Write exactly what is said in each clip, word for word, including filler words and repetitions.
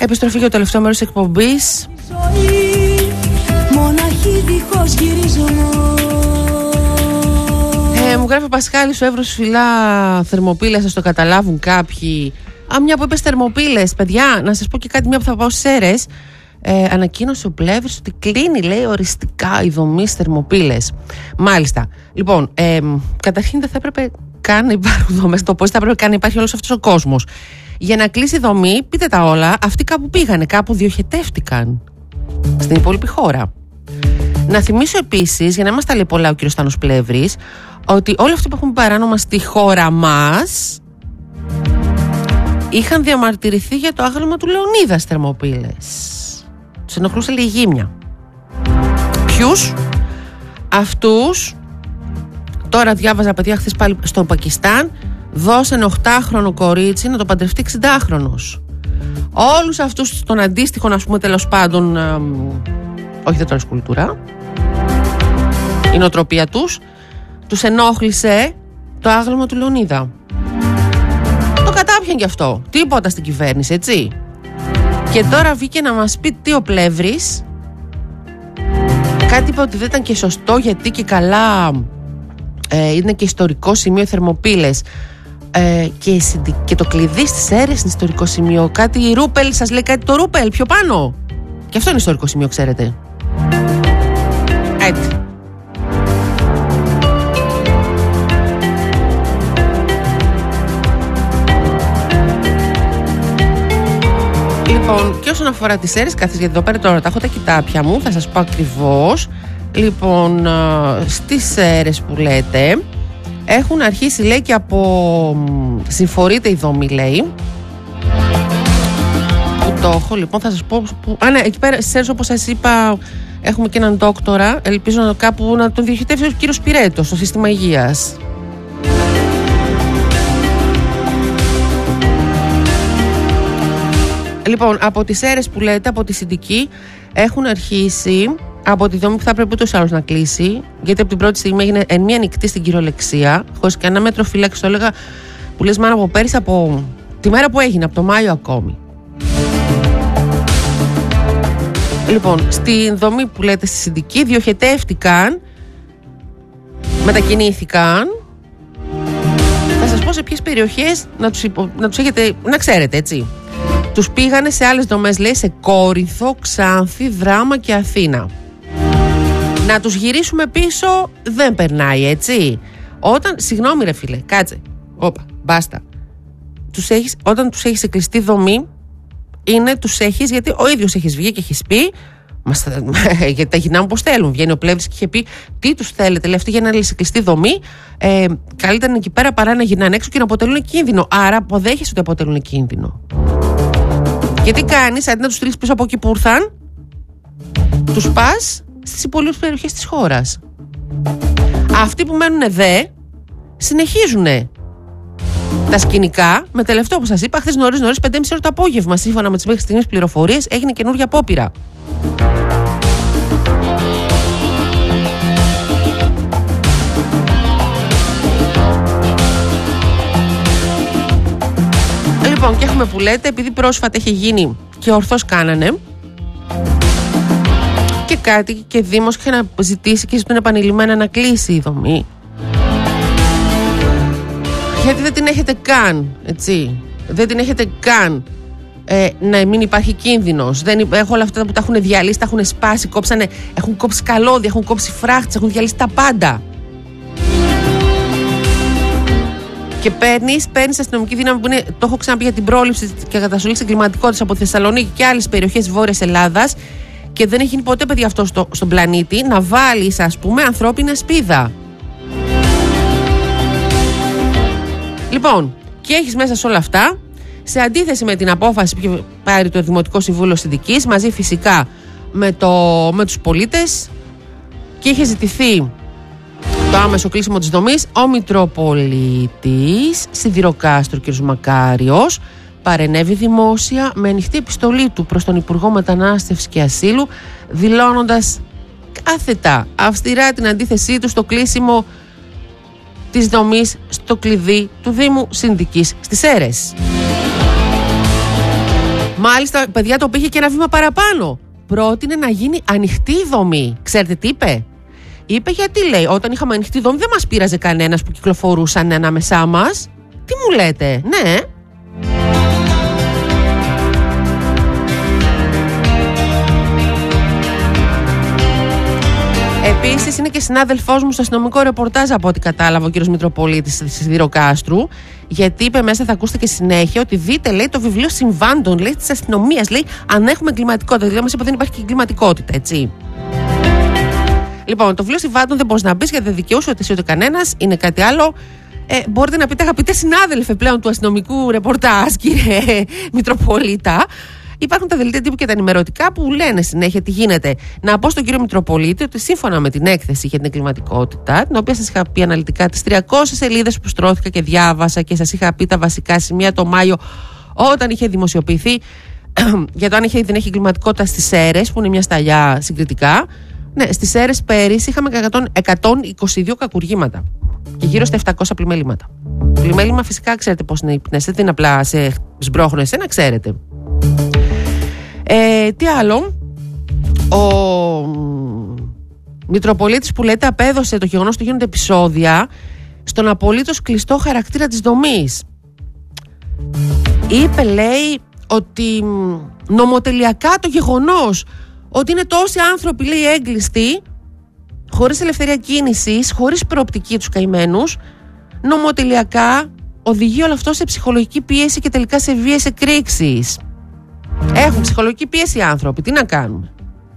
Επιστροφή για το τελευταίο μέρος της εκπομπής. Ε, μου γράφει ο Πασχάλης, ο Εύρος φυλά θερμοπύλες, θα το καταλάβουν κάποιοι. Α, μια που είπες θερμοπύλες, παιδιά, να σας πω και κάτι, μια που θα πάω στις Σέρρες. Ε, ανακοίνωσε ο Πλεύρης ότι κλείνει, λέει, οριστικά η δομή θερμοπύλες. Μάλιστα. Λοιπόν, ε, καταρχήν δεν θα έπρεπε καν να υπάρχουν δομές. Το πώς θα έπρεπε καν να υπάρχει όλος αυτός ο κόσμος. Για να κλείσει η δομή, πείτε τα όλα, αυτοί κάπου πήγανε, κάπου διοχετεύτηκαν στην υπόλοιπη χώρα. Να θυμίσω επίσης, για να μας τα λέει πολλά ο κ. Στάνος Πλεύρης, ότι όλοι αυτοί που έχουν παράνομα στη χώρα μας είχαν διαμαρτυρηθεί για το άγαλμα του Λεωνίδα θερμοπύλες. Τους ενοχλούσε λίγη γύμνια. Ποιους? Αυτούς. Τώρα διάβαζα, παιδιά, χθες πάλι στο Πακιστάν, δώσανε οχτάχρονο κορίτσι να το παντρευτεί εξηντάχρονος. Όλους αυτούς των αντίστοιχων, ας πούμε, τέλος πάντων, ε, όχι, δεν τώρα κουλτούρα, η νοοτροπία τους, τους ενόχλησε το άγαλμα του Λεωνίδα. Το κατάπιαν γι' αυτό. Τίποτα στην κυβέρνηση, έτσι. Και τώρα βγήκε να μας πει τι ο Πλεύρης. Κάτι είπε ότι δεν ήταν και σωστό, γιατί και καλά ε, είναι και ιστορικό σημείο θερμοπύλες. Ε, και, και το κλειδί στις Σέρρες είναι ιστορικό σημείο. Κάτι η Ρούπελ, σας λέει κάτι το Ρούπελ πιο πάνω. Και αυτό είναι ιστορικό σημείο, ξέρετε. Έτσι. Λοιπόν, και όσον αφορά τις Σέρρες, καθώς γιατί εδώ πέρα τώρα τα έχω τα κοιτάπια μου, θα σας πω ακριβώς. Λοιπόν, στις Σέρρες που λέτε, έχουν αρχίσει, λέει, και από συμφορείται η δομή, λέει. Που το έχω, λοιπόν, θα σας πω που... Α, ναι, εκεί πέρα στις Σέρρες, όπως σας είπα, έχουμε και έναν δόκτορα. Ελπίζω να, κάπου να τον διοχετεύσει ο κύριος Πυρέτος στο σύστημα υγείας. Λοιπόν, από τις Σέρρες που λέτε, από τη Συντική, έχουν αρχίσει, από τη δομή που θα πρέπει ούτως άλλως να κλείσει, γιατί από την πρώτη στιγμή έγινε εν μία νυχτή στην κυριολεξία, χωρίς κανένα μέτρο φύλαξη, το έλεγα, που λες μάνα από πέρυσι, από τη μέρα που έγινε, από το Μάιο ακόμη. Λοιπόν, στη δομή που λέτε στη Συντική διοχετεύτηκαν, μετακινήθηκαν. Θα σας πω σε ποιες περιοχές να τους, υπο... να τους έχετε, να ξέρετε, έτσι. Τους πήγανε σε άλλες δομές, λέει, σε Κόρινθο, Ξάνθη, Δράμα και Αθήνα. Να τους γυρίσουμε πίσω δεν περνάει, έτσι. Όταν, συγγνώμη ρε φίλε, κάτσε, όπα, μπάστα. Τους έχεις, όταν τους έχεις σε κλειστή δομή, είναι τους έχεις, γιατί ο ίδιος έχεις βγει και έχεις πει, μας, γιατί τα γυνά μου πως θέλουν. Βγαίνει ο Πλεύρης και είχε πει, τι τους θέλετε, λέει, αυτοί για να είναι σε κλειστή δομή, ε, καλύτερα είναι εκεί πέρα παρά να γυρνάνε έξω και να αποτελούν κίνδυνο. Άρα αποδέχεσαι ότι αποτελούν κίνδυνο. Και τι κάνεις, αντί να τους στείλεις πίσω από εκεί που ήρθαν, τους πας στις υπόλοιπες περιοχές της χώρας. Αυτοί που μένουν δε, συνεχίζουνε τα σκηνικά. Με τελευταίο που σας είπα, χθες νωρίς νωρίς, πέντε και μισή ώρα το απόγευμα, σύμφωνα με τις μέχρι στιγμής πληροφορίες, έγινε καινούργια απόπειρα. Λοιπόν, και έχουμε που λέτε, επειδή πρόσφατα έχει γίνει και ορθώς κάνανε και κάτι και Δήμος είχε να ζητήσει και ζητούν επανειλημμένα να κλείσει η δομή. Γιατί δεν την έχετε καν, έτσι. Δεν την έχετε καν ε, να μην υπάρχει κίνδυνος. Δεν, έχω όλα αυτά που τα έχουν διαλύσει, τα έχουν σπάσει, κόψανε, έχουν κόψει καλώδια, έχουν κόψει φράχτες, έχουν διαλύσει τα πάντα. Και παίρνει παίρνεις αστυνομική δύναμη που είναι, το έχω ξαναπεί, για την πρόληψη και καταστολή της εγκληματικότητας από τη Θεσσαλονίκη και άλλες περιοχές της Βόρειας Ελλάδας, και δεν έχει γίνει ποτέ, παιδιά, αυτό στο, στον πλανήτη, να βάλεις, ας πούμε, ανθρώπινη ασπίδα. Λοιπόν, και έχεις μέσα σε όλα αυτά, σε αντίθεση με την απόφαση που είχε πάρει το Δημοτικό Συμβούλιο Συντικής, μαζί φυσικά με, το, με τους πολίτες, και είχε ζητηθεί το άμεσο κλείσιμο της δομής, ο Μητροπολίτης Σιδηροκάστρο κ. Μακάριος παρενέβη δημόσια με ανοιχτή επιστολή του προς τον Υπουργό Μετανάστευσης και Ασύλου, δηλώνοντας κάθετα αυστηρά την αντίθεσή του στο κλείσιμο της δομής στο κλειδί του Δήμου Συντικής στις Σέρρες. Μάλιστα, παιδιά, το πήγε και ένα βήμα παραπάνω. Πρότεινε να γίνει ανοιχτή δομή. Ξέρετε τι είπε? Είπε γιατί, λέει, όταν είχαμε ανοιχτή δομή δεν μας πείραζε κανένας που κυκλοφορούσαν ανάμεσά μας. Τι μου λέτε? Ναι. Επίσης είναι και συνάδελφός μου στο αστυνομικό ρεπορτάζ, από ό,τι κατάλαβα, ο κύριος Μητροπολίτης της Σιδηροκάστρου, γιατί είπε μέσα, θα ακούσετε και συνέχεια, ότι δείτε, λέει, το βιβλίο συμβάντων, λέει, της αστυνομίας, λέει, αν έχουμε εγκληματικότητα. Δηλαδή μας είπε δεν υπάρχει και εγκληματικότητα, έτσι. Λοιπόν, το βιβλίο συμβάντων δεν μπορείς να μπει γιατί δεν δικαιούσε ούτε εσύ ούτε κανένας, είναι κάτι άλλο. Ε, μπορείτε να πείτε, αγαπητέ συνάδελφε πλέον του αστυνομικού ρεπορτάζ, κύριε Μητροπολίτα. Υπάρχουν τα δελτία τύπου και τα ενημερωτικά που λένε συνέχεια τι γίνεται. Να πω στον κύριο Μητροπολίτη ότι σύμφωνα με την έκθεση για την εγκληματικότητα, την οποία σας είχα πει αναλυτικά τις τριακόσιες σελίδες που στρώθηκα και διάβασα και σας είχα πει τα βασικά σημεία το Μάιο όταν είχε δημοσιοποιηθεί για το αν είχε ή δεν έχει εγκληματικότητα στις Σέρρες, που είναι μια σταλιά συγκριτικά. Ναι, στις Σέρρες πέρυσι είχαμε εκατόν είκοσι δύο κακουργήματα και γύρω στα επτακόσια πλημέληματα. Πλημέλημα φυσικά ξέρετε πώς είναι οι ποινές, δεν είναι απλά σε σμπρώχνω εσένα, ξέρετε. Ε, τι άλλο? Ο Μητροπολίτης που λέτε απέδωσε το γεγονός ότι γίνονται επεισόδια στον απολύτως κλειστό χαρακτήρα της δομής. Είπε, λέει, ότι νομοτελειακά το γεγονός ότι είναι τόσοι άνθρωποι, λέει, έγκλειστοι, χωρίς ελευθερία κίνησης, χωρίς προοπτική τους καημένους, νομοτελειακά οδηγεί όλο αυτό σε ψυχολογική πίεση και τελικά σε βίαιες εκρήξεις. Έχουν ψυχολογική πίεση οι άνθρωποι. Τι να κάνουμε?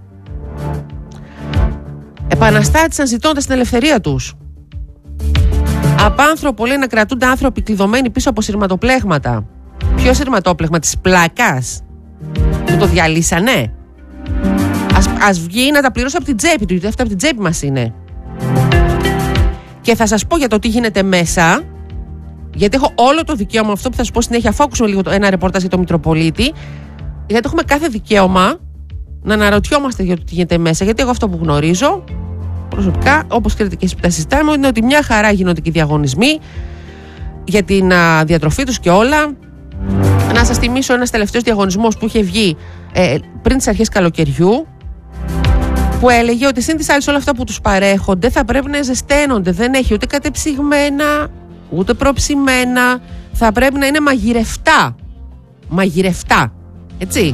Επαναστάτησαν ζητώντας την ελευθερία τους. Απάνθρωπο, λέει, να κρατούνται άνθρωποι κλειδωμένοι πίσω από σειρματοπλέγματα. Ποιο σειρματόπλεγμα? Της πλάκας που το διαλύσανε? Ας, ας βγει να τα πληρώσει από την τσέπη του, γιατί αυτά από την τσέπη μας είναι. Και θα σας πω για το τι γίνεται μέσα, γιατί έχω όλο το δικαίωμα, αυτό που θα σας πω συνέχεια, αφού ακούσουμε λίγο ένα ρεπορτάζ για τον Μητροπολίτη, γιατί έχουμε κάθε δικαίωμα να αναρωτιόμαστε για το τι γίνεται μέσα. Γιατί εγώ αυτό που γνωρίζω προσωπικά, όπως ξέρετε και εσείς που τα συζητάμε, είναι ότι μια χαρά γίνονται και οι διαγωνισμοί για την α, διατροφή τους και όλα. Να σας θυμίσω ένας τελευταίος διαγωνισμός που είχε βγει ε, πριν τις αρχές καλοκαιριού, που έλεγε ότι σύν τις άλλες όλα αυτά που τους παρέχονται θα πρέπει να ζεσταίνονται. Δεν έχει ούτε κατεψυγμένα, ούτε προψημένα. Θα πρέπει να είναι μαγειρευτά. Μαγειρευτά. Έτσι.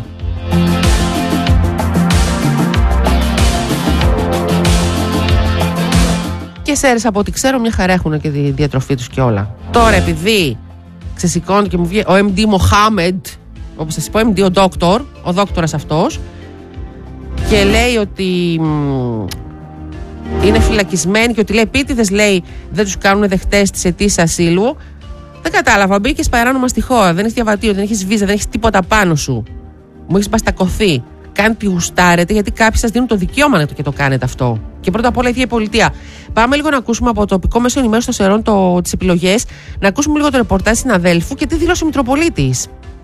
Και Σέρρες, από ό,τι ξέρω, μια χαρά έχουν και τη διατροφή τους και όλα. Τώρα, επειδή ξεσηκώνει και μου βγει ο εμ ντι Μοχάμεντ, όπως σας είπα, εμ ντι ο δόκτορ, ο δόκτορας αυτός, και λέει ότι μ, είναι φυλακισμένοι και ότι, λέει, επίτηδες, λέει, δεν τους κάνουν δεχτές της αιτήσεις ασύλου. Δεν κατάλαβα. Μπήκες παράνομα στη χώρα, δεν έχεις διαβατήριο, δεν έχεις βίζα, δεν έχεις τίποτα πάνω σου. Μου έχεις μπαστακωθεί. Κάντε τι γουστάρετε, γιατί κάποιοι σας δίνουν το δικαίωμα να το και το κάνετε αυτό. Και πρώτα απ' όλα η ίδια η πολιτεία. Πάμε λίγο να ακούσουμε από το τοπικό μέσο ενημέρωσης των Σερών τις επιλογές, να ακούσουμε λίγο το ρεπορτάζ συναδέλφου και τι δήλωσε ο Μητροπολίτης.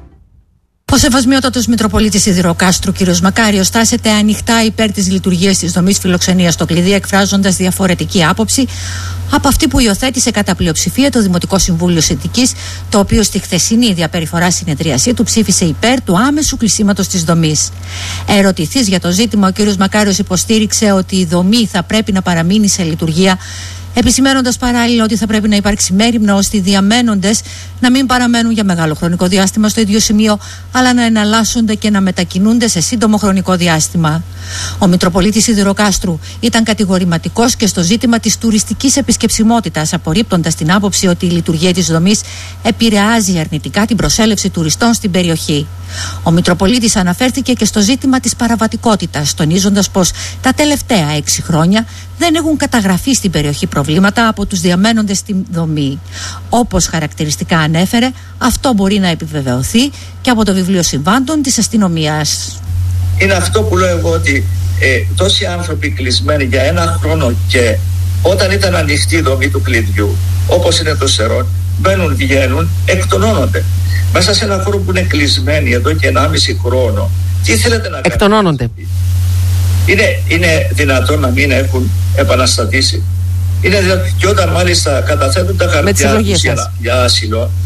Ο Σεβασμιότατος Μητροπολίτης Σιδηροκάστρου, κ. Μακάριος, στάσεται ανοιχτά υπέρ της λειτουργίας της δομής φιλοξενίας στο Κλειδί, εκφράζοντας διαφορετική άποψη από αυτή που υιοθέτησε κατά πλειοψηφία το Δημοτικό Συμβούλιο Συνθηκής, το οποίο στη χθεσινή διαπεριφορά συνεδρίασή του ψήφισε υπέρ του άμεσου κλεισίματος της δομής. Ερωτηθής για το ζήτημα, ο κ. Μακάριος υποστήριξε ότι η δομή θα πρέπει να παραμείνει σε λειτουργία, επισημαίνοντας παράλληλα ότι θα πρέπει να υπάρξει μέριμνα ώστε οι διαμένοντες να μην παραμένουν για μεγάλο χρονικό διάστημα στο ίδιο σημείο, αλλά να εναλλάσσονται και να μετακινούνται σε σύντομο χρονικό διάστημα. Ο Μητροπολίτης Σιδηροκάστρου ήταν κατηγορηματικός και στο ζήτημα της τουριστικής επισκεψιμότητας, απορρίπτοντας την άποψη ότι η λειτουργία της δομής επηρεάζει αρνητικά την προσέλευση τουριστών στην περιοχή. Ο Μητροπολίτης αναφέρθηκε και στο ζήτημα της παραβατικότητας, τονίζοντας πως τα τελευταία έξι χρόνια δεν έχουν καταγραφεί στην περιοχή προβλήματα από τους διαμένοντες στην δομή. Όπως χαρακτηριστικά ανέφερε, αυτό μπορεί να επιβεβαιωθεί και από το βιβλίο συμβάντων της αστυνομίας. Είναι αυτό που λέω εγώ, ότι ε, τόσοι άνθρωποι κλεισμένοι για ένα χρόνο, και όταν ήταν ανοιχτή η δομή του κλειδιού, όπως είναι το Σερών, μπαίνουν, βγαίνουν, εκτονώνονται. Μέσα σε ένα χώρο που είναι κλεισμένοι εδώ και ενάμιση χρόνο, τι θέλετε να κάνετε? Εκτονώνονται. Είναι, είναι δυνατόν να μην έχουν επαναστατήσει? Είναι δυνατόν? Και όταν μάλιστα καταθέτουν τα χαρτιά τους για, για άσυλο,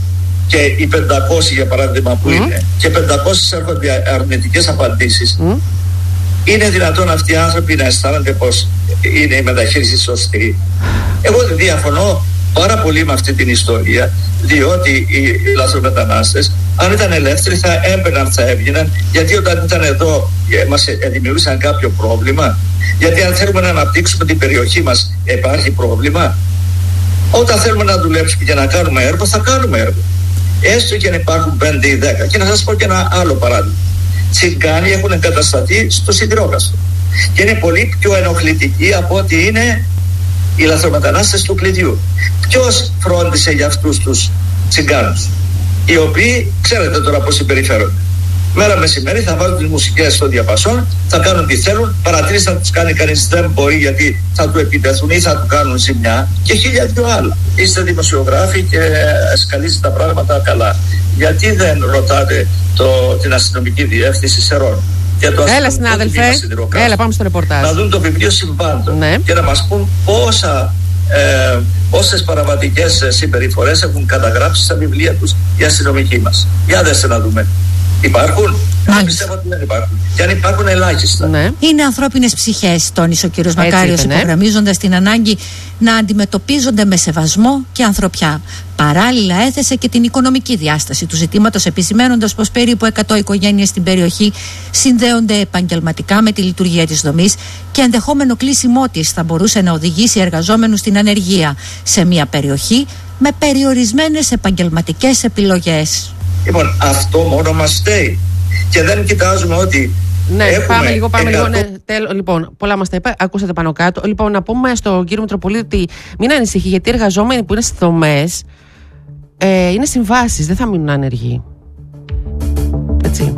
και οι πεντακόσιοι για παράδειγμα που mm. είναι και πεντακόσιες έρχονται αρνητικές απαντήσεις, mm. είναι δυνατόν αυτοί οι άνθρωποι να αισθάνονται πως είναι η μεταχείριση σωστή? Εγώ διαφωνώ πάρα πολύ με αυτή την ιστορία, διότι οι λαθρομετανάστες αν ήταν ελεύθεροι θα έμπαιναν, θα έβγαιναν, γιατί όταν ήταν εδώ μας δημιουργούσαν κάποιο πρόβλημα? Γιατί αν θέλουμε να αναπτύξουμε την περιοχή μας υπάρχει πρόβλημα? Όταν θέλουμε να δουλέψουμε και να κάνουμε έργο, θα κάνουμε έργο, έστω και να υπάρχουν πέντε ή δέκα. Και να σας πω και ένα άλλο παράδειγμα. Τσιγκάνοι έχουν εγκατασταθεί στο Σιδηρόκαστρο και είναι πολύ πιο ενοχλητικοί από ότι είναι οι λαθρομετανάστες του κλειδιού. Ποιος φρόντισε για αυτούς τους τσιγκάνους, οι οποίοι ξέρετε τώρα πώς συμπεριφέρονται? Μέρα μεσημέρι θα βάλουν τις μουσικές στο διαπασόν, θα κάνουν τι θέλουν, παρατήρηση θα τους κάνει κανείς δεν μπορεί γιατί θα του επιτεθούν ή θα του κάνουν ζημιά και χίλια δυο άλλα. Είστε δημοσιογράφοι και σκαλίζετε τα πράγματα καλά. Γιατί δεν ρωτάτε το, την αστυνομική διεύθυνση Σερών? Έλα συνάδελφε, έλα πάμε στο ρεπορτάζ. Να δουν το βιβλίο συμβάντων, ναι, και να μας πούν πόσα, ε, πόσες παραβατικές συμπεριφορές έχουν καταγράψει στα βιβλία τους οι αστυνομικοί μας. Για δέστε να δούμε. Υπάρχουν? Εγώ πιστεύω ότι δεν υπάρχουν. Και αν υπάρχουν, ελάχιστα. Ναι. Είναι ανθρώπινες ψυχές, τόνισε ο κύριος Μακάριος, ναι, υπογραμμίζοντας την ανάγκη να αντιμετωπίζονται με σεβασμό και ανθρωπιά. Παράλληλα, έθεσε και την οικονομική διάσταση του ζητήματος, επισημαίνοντας πως περίπου εκατό οικογένειες στην περιοχή συνδέονται επαγγελματικά με τη λειτουργία της δομής και ενδεχόμενο κλείσιμό της θα μπορούσε να οδηγήσει εργαζόμενους στην ανεργία σε μια περιοχή με περιορισμένες επαγγελματικές επιλογές. Λοιπόν, αυτό μόνο μας φταίει. Και δεν κοιτάζουμε ότι. Ναι, έχουμε πάμε λίγο, πάμε εκατό... λίγο. Ναι, τέλο, λοιπόν, πολλά μας τα είπα, ακούσατε πάνω κάτω. Λοιπόν, να πούμε στον κύριο Μητροπολίτη ότι μην ανησυχεί, γιατί οι εργαζόμενοι που είναι στις δομές ε, είναι συμβάσεις, δεν θα μείνουν άνεργοι. Έτσι.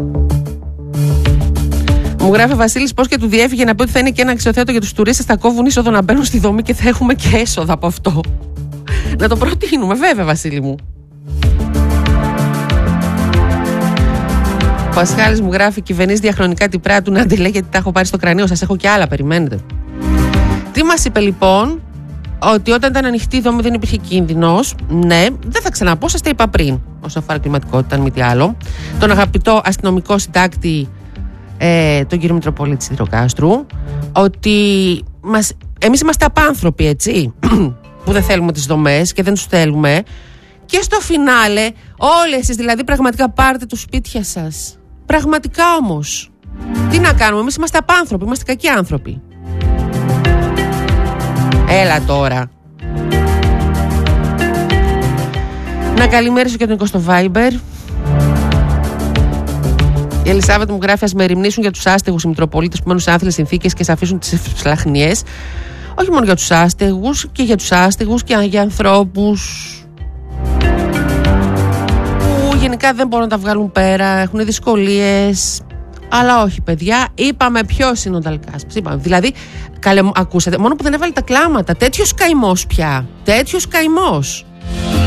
Μου γράφει ο Βασίλης πως και του διέφυγε να πει ότι θα είναι και ένα αξιοθέατο για τους τουρίστες, θα κόβουν είσοδο να μπαίνουν στη δομή και θα έχουμε και έσοδα από αυτό. Να το προτείνουμε, βέβαια, Βασίλη μου. Ο Πασχάλης μου γράφει: κυβερνήσει διαχρονικά την πράττουν, να αντιλέγει γιατί τα έχω πάρει στο κρανίο. Σας έχω και άλλα, περιμένετε. Τι μας είπε λοιπόν? Ότι όταν ήταν ανοιχτή η δομή δεν υπήρχε κίνδυνος. Ναι, δεν θα ξαναπώ, σας τα είπα πριν. Όσον αφορά κλιματικότητα, αν μη τι άλλο. Τον αγαπητό αστυνομικό συντάκτη, ε, τον κύριο Μητροπολίτη Σιδηροκάστρου, ότι μας, εμείς είμαστε απάνθρωποι, έτσι. Που δεν θέλουμε τις δομές και δεν τους θέλουμε. Και στο φινάλε, όλες εσείς δηλαδή πραγματικά πάρτε τους σπίτια σας. Πραγματικά όμως. Τι να κάνουμε, εμείς είμαστε απάνθρωποι, είμαστε κακοί άνθρωποι. Έλα τώρα. Να καλημέρίσω και τον Νίκο στο Viber. Η Ελισάβετ μου γράφει: ας μεριμνήσουν για τους άστεγους οι Μητροπολίτες που μένουν σε άθλιες συνθήκες και σε αφήσουν τις ψλαχνιές. Όχι μόνο για τους άστεγους, και για τους άστεγους και για ανθρώπους που γενικά δεν μπορούν να τα βγάλουν πέρα, έχουν δυσκολίες. Αλλά όχι, παιδιά, είπαμε ποιος είναι ο Νταλκάσπης. Είπαμε, δηλαδή, καλε, ακούσατε, μόνο που δεν έβαλε τα κλάματα. Τέτοιος καημός πια. Τέτοιος καημός.